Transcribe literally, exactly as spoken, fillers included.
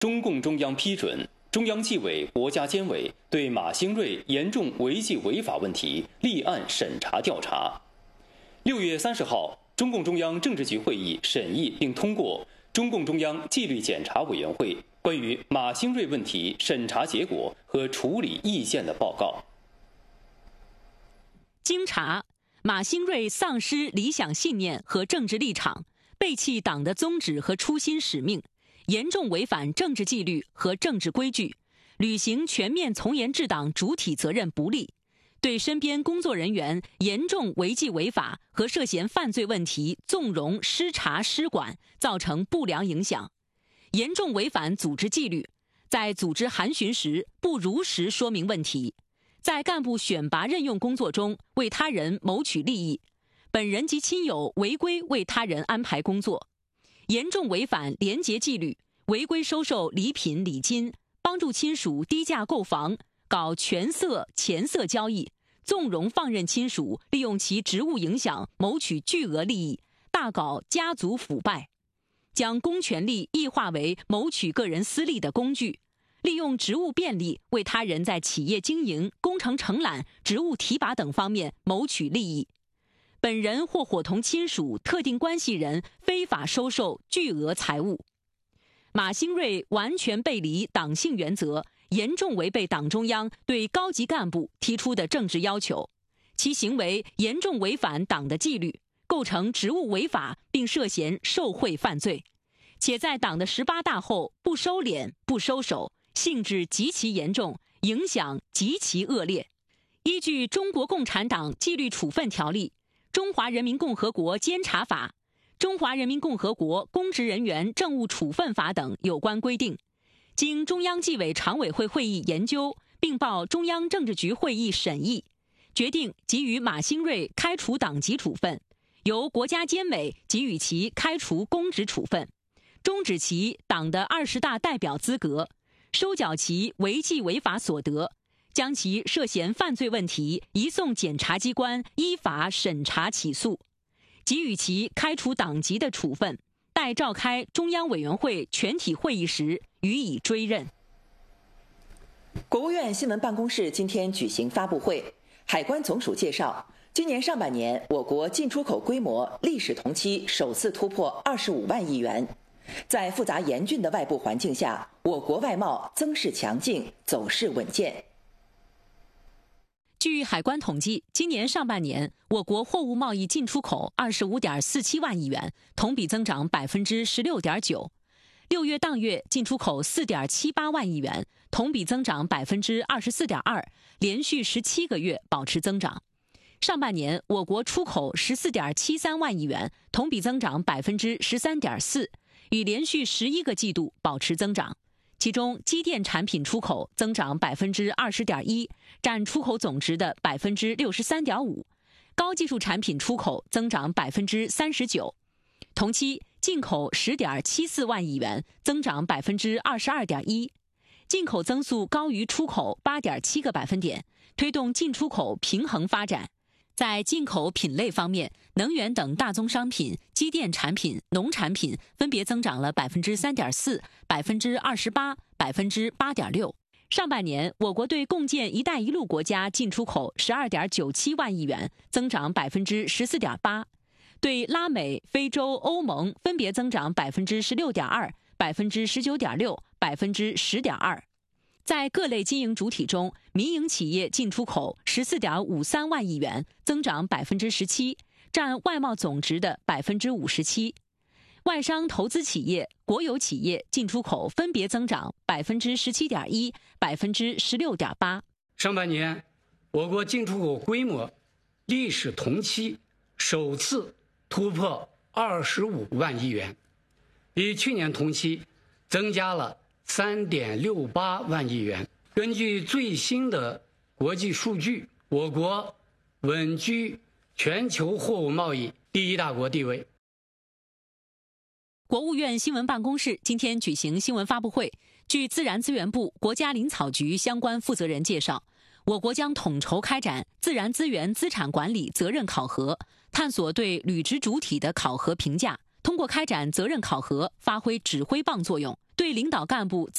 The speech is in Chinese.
中共中央批准中央纪委国家监委对马兴瑞严重违纪违法问题立案审查调查。六月三十号，中共中央政治局会议审议并通过中共中央纪律检查委员会关于马兴瑞问题审查结果和处理意见的报告。 经查，马兴瑞丧失理想信念和政治立场，背弃党的宗旨和初心使命，严重违反政治纪律和政治规矩，履行全面从严治党主体责任不力，对身边工作人员严重违纪违法和涉嫌犯罪问题纵容失察失管，造成不良影响，严重违反组织纪律，在组织函询时不如实说明问题，在干部选拔任用工作中为他人谋取利益，本人及亲友违规为他人安排工作，严重违反廉洁纪律，违规收受礼品礼金，帮助亲属低价购房，搞权色钱色交易，纵容放任亲属利用其职务影响谋取巨额利益，大搞家族腐败，将公权力异化为谋取个人私利的工具，利用职务便利为他人在企业经营、工程承揽、职务提拔等方面谋取利益。本人或伙同亲属、特定关系人非法收受巨额财物。马兴瑞完全背离党性原则，严重违背党中央对高级干部提出的政治要求，其行为严重违反党的纪律，构成职务违法并涉嫌受贿犯罪，且在党的十八大后不收敛、不收手，性质极其严重，影响极其恶劣。依据《中国共产党纪律处分条例》、《中华人民共和国监察法》、《中华人民共和国公职人员政务处分法》等有关规定，经中央纪委常委会会议研究，并报中央政治局会议审议，决定给予马兴瑞开除党籍处分，由国家监委给予其开除公职处分，终止其党的二十大代表资格，收缴其违纪违法所得，将其涉嫌犯罪问题移送检察机关依法审查起诉，给予其开除党籍的处分，待召开中央委员会全体会议时予以追认。 国务院新闻办公室今天举行发布会，海关总署介绍，今年上半年我国进出口规模历史同期首次突破二十五万亿元。在复杂严峻的外部环境下，我国外贸增势强劲，走势稳健。 据海关统计，今年上半年我国货物贸易进出口二十五点四七万亿元，同比增长百分之十六点九。六月当月进出口四点七八万亿元，同比增长百分之二十四点二，连续十七个月保持增长。上半年我国出口十四点七三万亿元，同比增长百分之十三点四，已连续十一个季度保持增长。其中，机电产品出口增长百分之二十点一，占出口总值的百分之六十三点五；高技术产品出口增长百分之三十九。同期进口十点七四万亿元，增长百分之二十二点一，进口增速高于出口八点七个百分点，推动进出口平衡发展。在进口品类方面，能源等大宗商品、机电产品、农产品分别增长了百分之三点四、百分之二十八、百分之八点六。上半年，我国对共建“一带一路”国家进出口十二点九七万亿元，增长百分之十四点八；对拉美、非洲、欧盟分别增长百分之十六点二、百分之十九点六、百分之十点二。在各类经营主体中，民营企业进出口十四点五三万亿元，增长百分之十七，占外贸总值的百分之五十七。外商投资企业、国有企业进出口分别增长百分之十七点一、百分之十六点八。 上半年，我国进出口规模历史同期首次突破二十五万亿元，比去年同期增加了三点六八万亿元。根据最新的国际数据，我国稳居全球货物贸易第一大国地位。 国务院新闻办公室今天举行新闻发布会，据自然资源部、国家林草局相关负责人介绍，我国将统筹开展自然资源资产管理责任考核，探索对履职主体的考核评价，通过开展责任考核发挥指挥棒作用， 对领导干部